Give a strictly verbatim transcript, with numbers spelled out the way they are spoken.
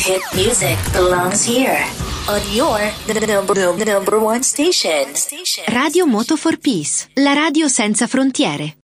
Hit music belongs here on your number, number one station. Radio Moto for Peace, la radio senza frontiere.